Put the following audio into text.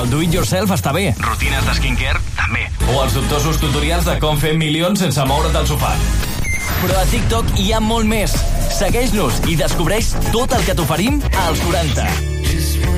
El do-it-yourself està bé. Rutines de skincare, també. O els dubtosos tutorials de com fer milions sense moure't del sofà. Però a TikTok hi ha molt més. Segueix-nos i descobreix tot el que t'oferim als 40.